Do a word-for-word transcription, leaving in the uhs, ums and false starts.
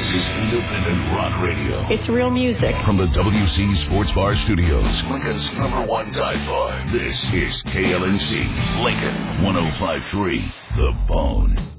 is independent rock radio. It's real music. From the W C Sports Bar Studios, Lincoln's number one dive bar. This is K L N C, Lincoln, one oh five point three, The Bone.